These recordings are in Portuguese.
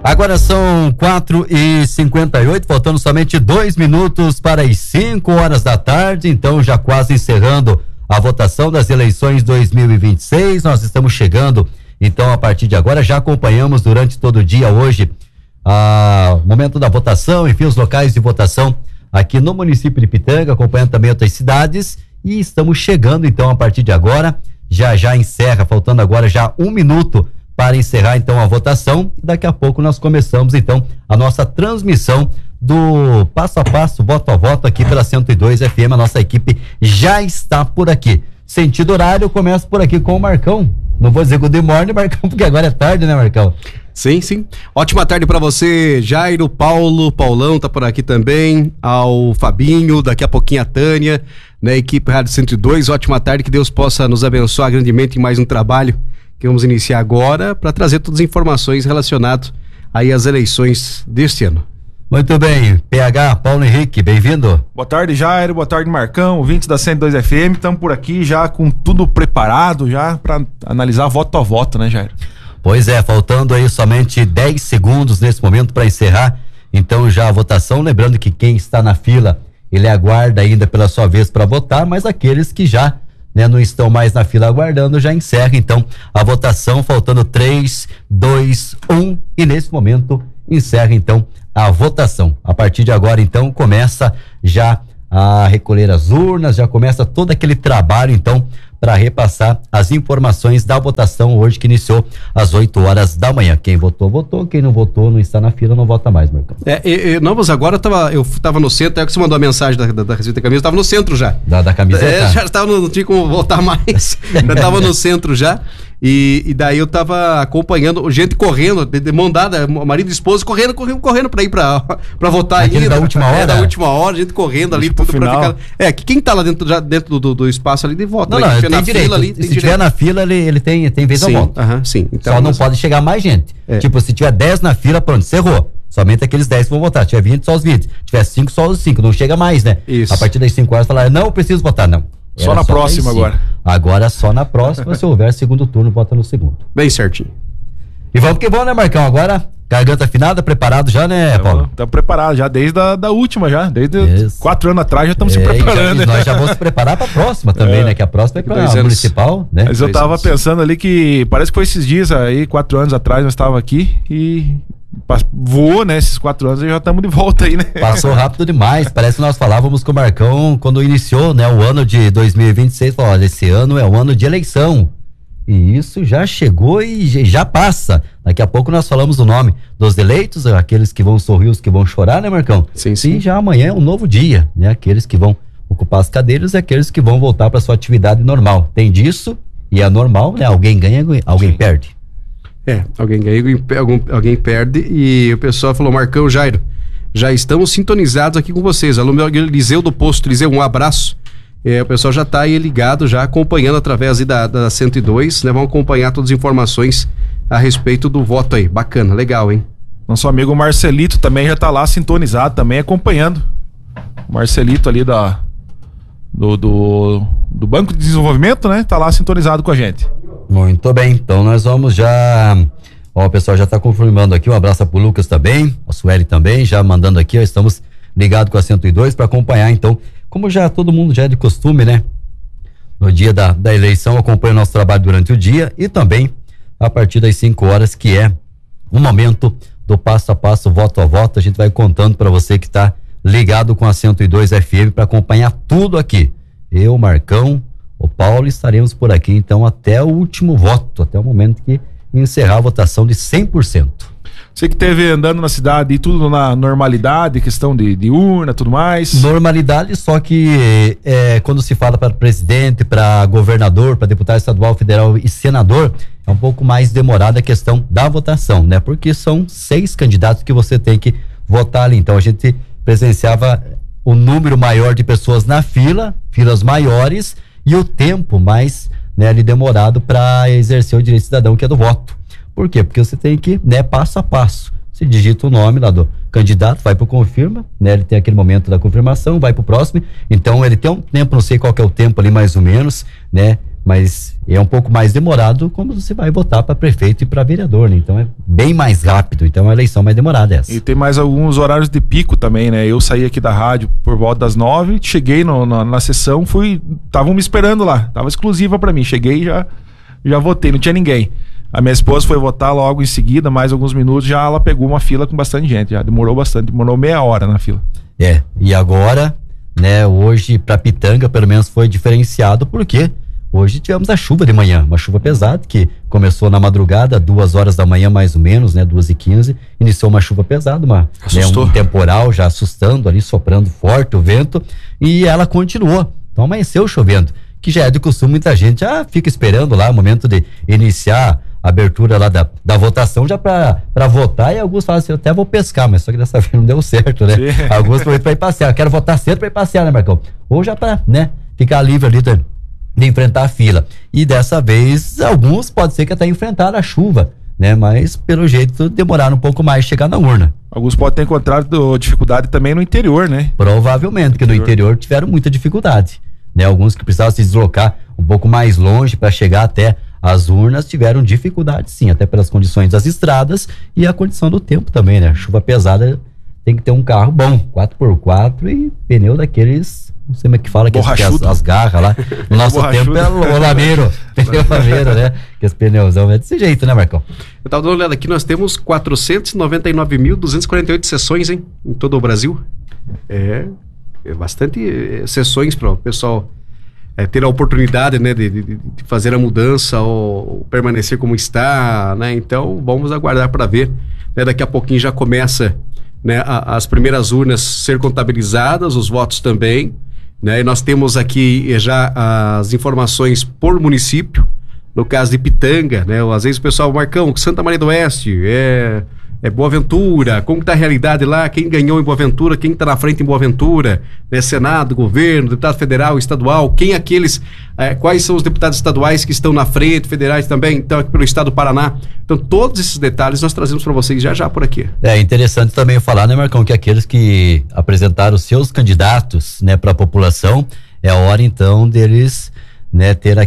Agora são 4h58, faltando somente 2 minutos para as 5 horas da tarde, então já quase encerrando a votação das eleições 2026. Nós estamos chegando, então, a partir de agora, já acompanhamos durante todo o dia hoje o momento da votação, enfim, os locais de votação aqui no município de Pitanga, acompanhando também outras cidades, e estamos chegando, então, a partir de agora, já encerra, faltando agora já 1 minuto para encerrar então a votação. Daqui a pouco nós começamos então a nossa transmissão do passo a passo, voto a voto aqui pela 102 FM. A nossa equipe já está por aqui. Sentido horário, começa por aqui com o Marcão. Não vou dizer good morning, Marcão, porque agora é tarde, né, Marcão? Sim. Ótima tarde para você, Jairo, Paulão tá por aqui também, ao Fabinho, daqui a pouquinho a Tânia, né, equipe Rádio 102. Ótima tarde, que Deus possa nos abençoar grandemente em mais um trabalho que vamos iniciar agora para trazer todas as informações relacionadas aí às eleições deste ano. Muito bem, PH, Paulo Henrique, bem-vindo. Boa tarde, Jairo, boa tarde, Marcão, ouvintes da 102 FM, estamos por aqui já com tudo preparado já para analisar voto a voto, né, Jairo? Pois é, faltando aí somente 10 segundos nesse momento para encerrar, então já a votação, lembrando que quem está na fila, ele aguarda ainda pela sua vez para votar, mas aqueles que já não estão mais na fila aguardando, já encerra então a votação, faltando 3, 2, 1, e nesse momento encerra então a votação. A partir de agora então começa já a recolher as urnas, já começa todo aquele trabalho então para repassar as informações da votação hoje, que iniciou às 8 horas da manhã. Quem votou, votou. Quem não votou, não está na fila, não vota mais, Marcão. Mas agora eu tava no centro, é que você mandou a mensagem da Receita Camisa, eu tava no centro já. Da camiseta? Já estava, não tinha como votar mais, já tava no centro já. E daí eu tava acompanhando gente correndo, de mão dada, marido e esposa correndo pra ir pra votar ainda. Da última hora? Da última hora, gente correndo ali, tudo pra ficar. Que quem tá lá dentro do espaço ali de voto, não, tem direito. Fila ali, se tiver na fila, ele tem vez ao voto. Sim. Então, só não pode chegar mais gente. Tipo, se tiver 10 na fila, pronto, encerrou. Somente aqueles 10 que vão votar. Se tiver 20, só os 20. Se tiver 5, só os 5. Não chega mais, né? Isso. A partir das 5 horas, falar, não preciso votar, não. Só na próxima agora. Agora só na próxima, se houver segundo turno, vota no segundo. Bem certinho. E vamos que vamos, né, Marcão? Agora, garganta afinada, preparado já, né, Paulo? Estamos preparados já, desde a última já. Desde 4 anos atrás já estamos se preparando. Nós já vamos se preparar para a próxima também, né? Que a próxima é para a municipal, né? Mas eu tava pensando ali que, parece que foi esses dias aí, 4 anos atrás, nós estávamos aqui e voou, né? Esses 4 anos e já estamos de volta aí, né? Passou rápido demais. Parece que nós falávamos com o Marcão quando iniciou, né? O ano de 2026. Falou, olha, esse ano é o ano de eleição. E isso já chegou e já passa. Daqui a pouco nós falamos o nome dos eleitos, aqueles que vão sorrir, os que vão chorar, né, Marcão? Sim. E já amanhã é um novo dia, né? Aqueles que vão ocupar as cadeiras e aqueles que vão voltar para sua atividade normal. Tem disso e é normal, né? Alguém ganha, alguém perde. Alguém ganha, alguém perde. E o pessoal falou, Marcão, Jairo, já estamos sintonizados aqui com vocês. Alô, meu Eliseu do Posto Eliseu, um abraço. O pessoal já está aí ligado, já acompanhando através aí da 102, né? Vão acompanhar todas as informações a respeito do voto aí. Bacana, legal, hein? Nosso amigo Marcelito também já está lá sintonizado, também acompanhando. O Marcelito ali do Banco de Desenvolvimento, né? Tá lá sintonizado com a gente. Muito bem, então nós vamos já... o pessoal já está confirmando aqui, um abraço pro Lucas também, a Sueli também, já mandando aqui, estamos ligados com a 102 para acompanhar, então, como já todo mundo já é de costume, né? No dia da eleição, acompanha o nosso trabalho durante o dia e também a partir das 5 horas, que é o momento do passo a passo, voto a voto, a gente vai contando para você que está ligado com a 102 FM para acompanhar tudo aqui. Eu, Marcão, o Paulo, estaremos por aqui, então, até o último voto, até o momento que encerrar a votação de 100%. Você que esteve andando na cidade e tudo na normalidade, questão de urna, tudo mais? Normalidade, só que quando se fala para presidente, para governador, para deputado estadual, federal e senador, é um pouco mais demorada a questão da votação, né? Porque são 6 candidatos que você tem que votar ali. Então a gente presenciava o número maior de pessoas na filas maiores e o tempo mais, né, ali demorado para exercer o direito cidadão, que é do voto. Por quê? Porque você tem que, né, passo a passo. Você digita o nome lá do candidato, vai pro confirma, né? Ele tem aquele momento da confirmação, vai pro próximo. Então ele tem um tempo, não sei qual que é o tempo ali mais ou menos, né? mas é um pouco mais demorado quando você vai votar para prefeito e para vereador, né? Então é bem mais rápido, então é uma eleição mais demorada essa. E tem mais alguns horários de pico também, né? Eu saí aqui da rádio por volta das 9, cheguei na sessão, estavam me esperando lá, tava exclusiva para mim, cheguei e já votei, não tinha ninguém. A minha esposa foi votar logo em seguida, mais alguns minutos, já ela pegou uma fila com bastante gente, já demorou bastante, demorou meia hora na fila. E agora, né, hoje para Pitanga pelo menos foi diferenciado, porque hoje tivemos a chuva de manhã, uma chuva pesada que começou na madrugada, 2 horas da manhã mais ou menos, né, 2h15, iniciou uma chuva pesada, um temporal já assustando ali, soprando forte o vento, e ela continuou, então amanheceu chovendo, que já é de costume, muita gente já fica esperando lá o momento de iniciar a abertura lá da votação já para votar, e alguns falam assim, eu até vou pescar, mas só que dessa vez não deu certo, né? Sim. Alguns foram para ir passear, quero votar cedo para ir passear, né, Marcão? Ou já para, né, ficar livre ali de enfrentar a fila. E dessa vez, alguns pode ser que até enfrentaram a chuva, né? Mas pelo jeito demoraram um pouco mais de chegar na urna. Alguns podem ter encontrado dificuldade também no interior, né? Provavelmente, que no interior tiveram muita dificuldade, né? Alguns que precisavam se deslocar um pouco mais longe para chegar até as urnas tiveram dificuldade, sim, até pelas condições das estradas e a condição do tempo também, né? Chuva pesada, tem que ter um carro bom, 4x4 e pneu daqueles, não sei como é que fala, que as garras lá. No nosso tempo é o lameiro, pneu lameiro, né? Que os pneuzão é desse jeito, né, Marcão? Eu tava dando uma olhada aqui, nós temos 499.248 sessões, hein, em todo o Brasil. É bastante sessões para o pessoal ter a oportunidade, né, de fazer a mudança ou permanecer como está, né? Então vamos aguardar para ver, né? Daqui a pouquinho já começa, né, as primeiras urnas ser contabilizadas, os votos também, né? E nós temos aqui já as informações por município, no caso de Pitanga, né? Às vezes o pessoal, Marcão, Santa Maria do Oeste, Boa Ventura, como está a realidade lá, quem ganhou em Boa Ventura, quem está na frente em Boa Ventura, né? Senado, governo, deputado federal, estadual, quais são os deputados estaduais que estão na frente, federais também, então aqui pelo estado do Paraná. Então todos esses detalhes nós trazemos para vocês já por aqui. É interessante também falar, né, Marcão, que aqueles que apresentaram seus candidatos, né, para a população, é a hora então deles, né, ter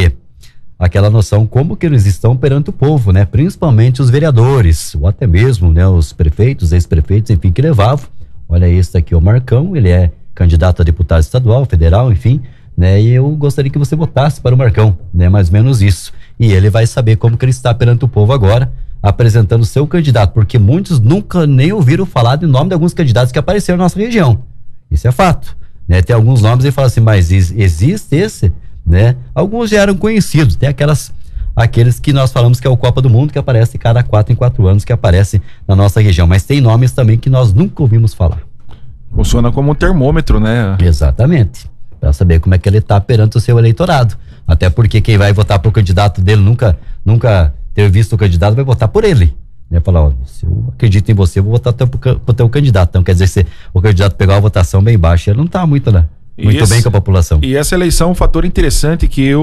aquela noção como que eles estão perante o povo, né? Principalmente os vereadores, ou até mesmo, né, os prefeitos, ex-prefeitos, enfim, que levavam. Olha, esse aqui é o Marcão, ele é candidato a deputado estadual, federal, enfim, né? E eu gostaria que você votasse para o Marcão, né? Mais ou menos isso. E ele vai saber como que ele está perante o povo agora, apresentando o seu candidato, porque muitos nunca nem ouviram falar do nome de alguns candidatos que apareceram na nossa região. Isso é fato, né? Tem alguns nomes e fala assim, mas existe esse, né? Alguns já eram conhecidos, tem aqueles que nós falamos que é o Copa do Mundo, que aparece cada 4 em 4 anos, que aparece na nossa região, mas tem nomes também que nós nunca ouvimos falar. Funciona como um termômetro, né? Exatamente, para saber como é que ele está perante o seu eleitorado, até porque quem vai votar pro candidato dele nunca ter visto o candidato vai votar por ele, né? Falar, ó, se eu acredito em você, eu vou votar pro teu candidato. Então quer dizer, se o candidato pegar uma votação bem baixa, ele não tá muito bem com a população. E essa eleição é um fator interessante que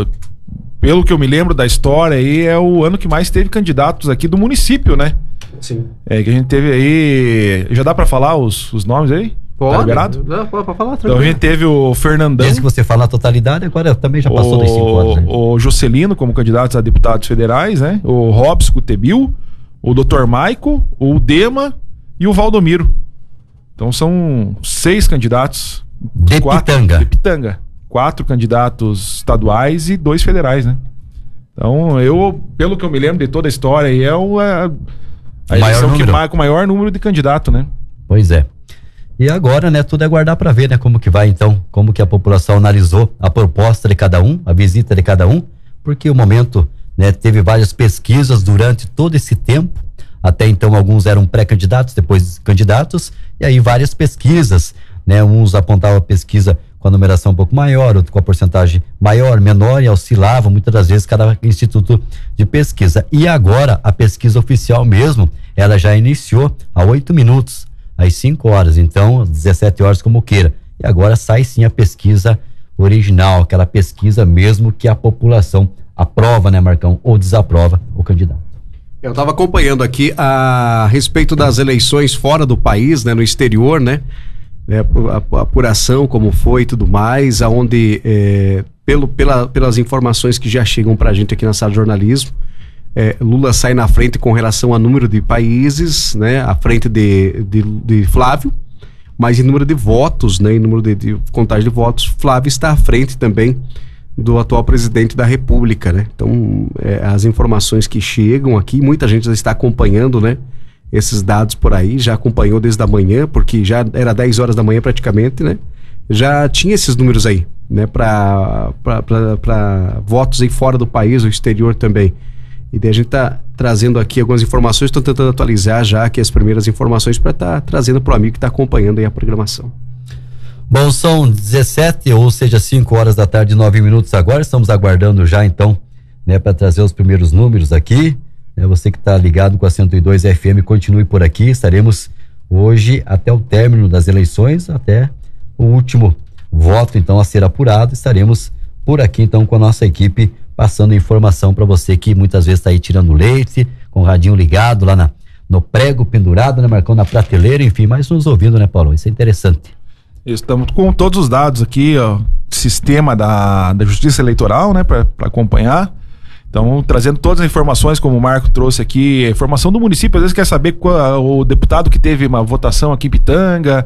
pelo que eu me lembro da história aí, é o ano que mais teve candidatos aqui do município, né? Sim. Que a gente teve aí, já dá pra falar os nomes aí? Pode, tá liberado? Dá pra falar, tranquilo. Então a gente teve o Fernandão. Desde que você fala a totalidade, agora também já passou dos 5 anos. Né? O Juscelino como candidato a deputados federais, né? O Robson Cutebil, o Dr. Maico, o Dema e o Valdomiro. Então são 6 candidatos. De Pitanga. 4 candidatos estaduais e 2 federais, né? Então, pelo que eu me lembro de toda a história, é a eleição que marca o maior número de candidato, né? Pois é. E agora, né, tudo é aguardar para ver, né, como que vai então, como que a população analisou a proposta de cada um, a visita de cada um, porque o momento, né, teve várias pesquisas durante todo esse tempo, até então alguns eram pré-candidatos, depois candidatos, e aí várias pesquisas, né, uns apontavam a pesquisa com a numeração um pouco maior, outro com a porcentagem maior, menor, e oscilava muitas das vezes cada instituto de pesquisa. E agora a pesquisa oficial mesmo, ela já iniciou há 8 minutos, às 5 horas, então 17 horas como queira. E agora sai sim a pesquisa original, aquela pesquisa mesmo que a população aprova, né, Marcão, ou desaprova o candidato. Eu estava acompanhando aqui a respeito das eleições fora do país, né, no exterior, né? A apuração, como foi e tudo mais, aonde pelas informações que já chegam pra gente aqui na sala de jornalismo, Lula sai na frente com relação a número de países, né, à frente de Flávio, mas em número de votos, né, em número de contagem de votos, Flávio está à frente também do atual presidente da República, né? Então, as informações que chegam aqui, muita gente já está acompanhando, né, esses dados por aí, já acompanhou desde a manhã, porque já era 10 horas da manhã praticamente, né? Já tinha esses números aí, né, para votos aí fora do país, o exterior também. E daí a gente está trazendo aqui algumas informações, estou tentando atualizar já aqui as primeiras informações para estar trazendo para o amigo que está acompanhando aí a programação. Bom, são 17, ou seja, 5 horas da tarde, 9 minutos agora. Estamos aguardando já, então, né, para trazer os primeiros números aqui. Você que está ligado com a 102 FM, continue por aqui. Estaremos hoje até o término das eleições, até o último voto, então, a ser apurado. Estaremos por aqui, então, com a nossa equipe, passando informação para você que muitas vezes está aí tirando leite, com o radinho ligado lá no prego pendurado, né, Marcão, na prateleira, enfim, mas nos ouvindo, né, Paulo? Isso é interessante. Estamos com todos os dados aqui, ó, sistema da Justiça Eleitoral, né, para acompanhar. Então, trazendo todas as informações, como o Marco trouxe aqui, a informação do município, às vezes quer saber o deputado que teve uma votação aqui em Pitanga,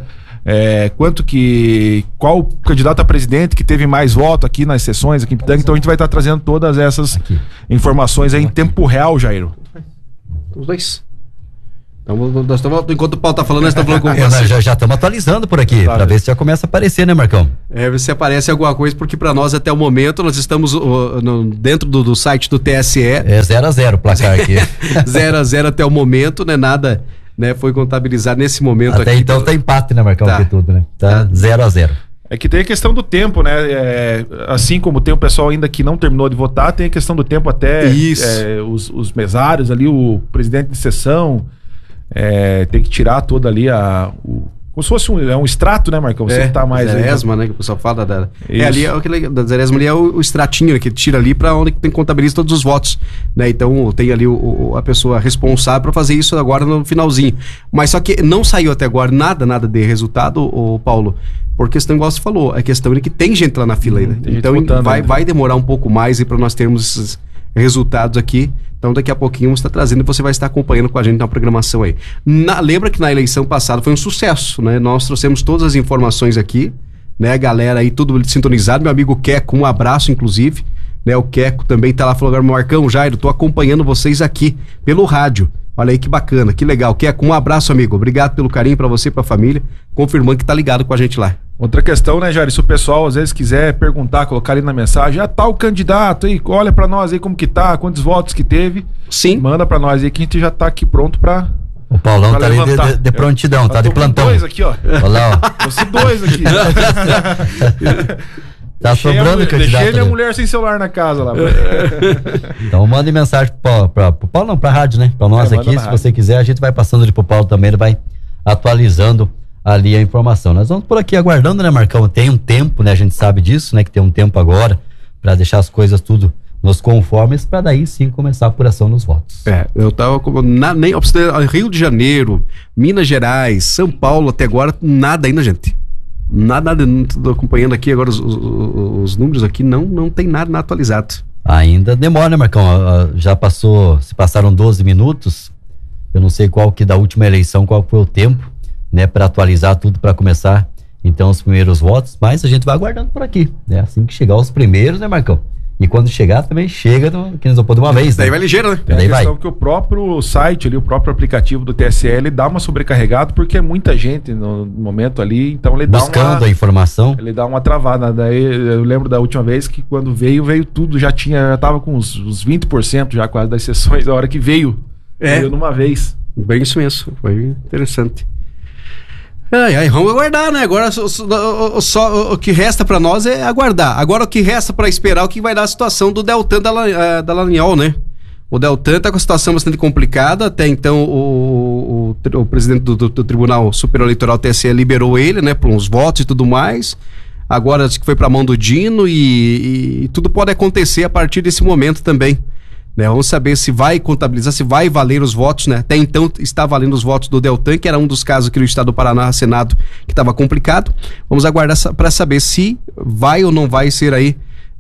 qual o candidato a presidente que teve mais voto aqui nas sessões aqui em Pitanga. Então a gente vai estar trazendo todas essas informações aí em tempo real, Jairo. Os dois. Então, enquanto o Paulo tá falando, nós estamos falando com você. Já estamos atualizando por aqui, para ver se já começa a aparecer, né, Marcão? Ver se aparece alguma coisa, porque para nós até o momento, nós estamos dentro do site do TSE. 0-0 o placar aqui. 0-0 até o momento, né? Nada, né, foi contabilizado nesse momento até aqui. Então tá empate, né, Marcão? Tá. Tudo, né? Tá 0-0. É que tem a questão do tempo, né? Assim como tem o pessoal ainda que não terminou de votar, tem a questão do tempo até os mesários ali, o presidente de sessão. Tem que tirar toda ali como se fosse um extrato, né, Marcão? Você que tá mais Zeresma, né, que o pessoal fala ali, da Zeresma ali é o extratinho, né, que tira ali para onde tem contabiliza todos os votos, né? Então tem ali a pessoa responsável para fazer isso agora no finalzinho. Mas só que não saiu até agora nada de resultado, Paulo, porque esse negócio você falou, a questão é que tem gente lá na fila ainda. Então vai demorar um pouco mais para nós termos esses resultados aqui. Então daqui a pouquinho você está trazendo e você vai estar acompanhando com a gente na programação aí. Lembra que na eleição passada foi um sucesso, né? Nós trouxemos todas as informações aqui, né? A galera aí tudo sintonizado, meu amigo Queco, um abraço inclusive, né? O Queco também tá lá, falou agora, Marcão, Jairo, tô acompanhando vocês aqui pelo rádio. Olha aí que bacana, que legal. Queco, um abraço, amigo. Obrigado pelo carinho para você e pra família, confirmando que tá ligado com a gente lá. Outra questão, né, Jair, se o pessoal às vezes quiser perguntar, colocar ali na mensagem, tá o candidato aí, olha pra nós aí como que tá, quantos votos que teve. Sim. Manda pra nós aí que a gente já tá aqui pronto pra... O Paulão tá ali de prontidão, tá de plantão. Dois aqui, ó. Olha lá, ó. Trouxe dois aqui. Tá sobrando candidato. Deixei minha mulher sem celular na casa lá. Então mande mensagem pro Paulo, não, pra rádio, né? Pra nós aqui, se você quiser, a gente vai passando ali pro Paulo também, ele vai atualizando ali a informação. Nós vamos por aqui aguardando, né, Marcão? Tem um tempo, né? A gente sabe disso, né? Que tem um tempo agora para deixar as coisas tudo nos conformes, para daí sim começar a apuração nos votos. Eu tava Rio de Janeiro, Minas Gerais, São Paulo, até agora nada ainda, gente. Nada, tô acompanhando aqui agora os números aqui, não tem nada atualizado. Ainda demora, né, Marcão? Se passaram 12 minutos, eu não sei qual que da última eleição, qual foi o tempo, né, para atualizar tudo, para começar então os primeiros votos, mas a gente vai aguardando por aqui, né? Assim que chegar os primeiros, né, Marcão? E quando chegar também chega, que eles não podem uma vez, né? Daí vai ligeiro, né? Tem a questão que o próprio site ali, o próprio aplicativo do TSL dá uma sobrecarregada, porque é muita gente no momento ali, então ele buscando a informação. Ele dá uma travada. Daí eu lembro da última vez que quando veio tudo, já tava com uns 20% já quase das sessões, a hora que veio numa vez. Bem isso mesmo, foi interessante. Vamos aguardar, né? Agora só o que resta pra nós é aguardar. Agora o que resta pra esperar o que vai dar a situação do Deltan da Laniol, né? O Deltan tá com a situação bastante complicada. Até então o presidente do Tribunal Superior Eleitoral, TSE, liberou ele, né? Por uns votos e tudo mais. Agora acho que foi pra mão do Dino e tudo pode acontecer a partir desse momento também. Né, vamos saber se vai contabilizar, se vai valer os votos, né? Até então está valendo os votos do Deltan, que era um dos casos aqui no estado do Paraná, Senado, que estava complicado. Vamos aguardar para saber se vai ou não vai ser aí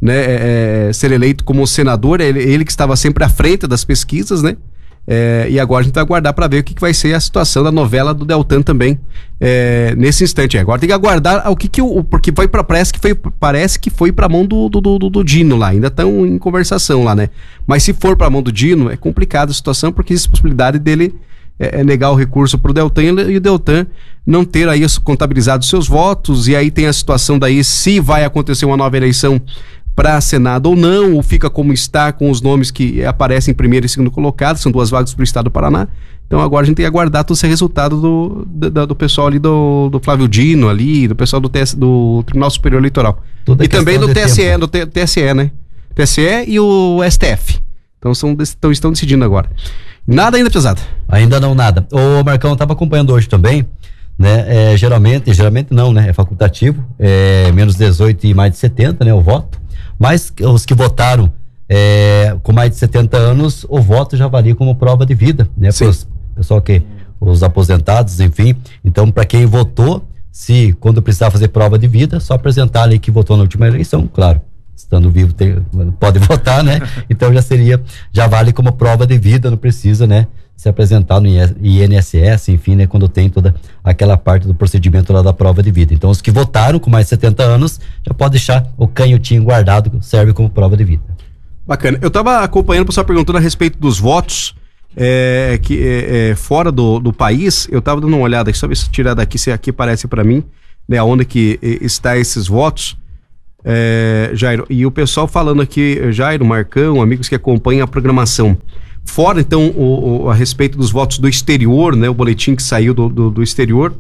né, ser eleito como senador, ele que estava sempre à frente das pesquisas, né? E agora a gente vai aguardar para ver o que vai ser a situação da novela do Deltan também nesse instante. Agora tem que aguardar porque parece que foi para mão do Dino lá, ainda estão em conversação lá, né? Mas se for para mão do Dino, é complicada a situação, porque existe a possibilidade dele negar o recurso para o Deltan e o Deltan não ter aí contabilizado seus votos, e aí tem a situação daí se vai acontecer uma nova eleição para Senado ou não, ou fica como está com os nomes que aparecem em primeiro e segundo colocado, são 2 vagas para o estado do Paraná. Então agora a gente tem que aguardar todo esse resultado do pessoal ali do Flávio Dino ali, do pessoal do Tribunal Superior Eleitoral. Toda e também do TSE, do TSE, né? TSE e o STF. Então estão decidindo agora. Nada ainda, pesado. Ainda não, nada. O Marcão estava acompanhando hoje também, né? Geralmente não, né? É facultativo, menos 18 e mais de 70, né? O voto. Mas os que votaram com mais de 70 anos, o voto já valia como prova de vida, né? Pessoal os aposentados, enfim. Então, para quem votou, quando precisar fazer prova de vida, só apresentar ali que votou na última eleição, claro. Estando vivo, pode votar, né? Então já vale como prova de vida, não precisa, né? Se apresentar no INSS, enfim, né? Quando tem toda aquela parte do procedimento lá da prova de vida. Então, os que votaram com mais de 70 anos, já pode deixar o canhotinho guardado, serve como prova de vida. Bacana. Eu estava acompanhando, o pessoal perguntando a respeito dos votos fora do país. Eu estava dando uma olhada aqui, só ver se tirar daqui, se aqui aparece para mim, né? Onde que está esses votos. Jairo, e o pessoal falando aqui, Jairo, Marcão, amigos que acompanham a programação. Fora, então, a respeito dos votos do exterior, né? O boletim que saiu do exterior,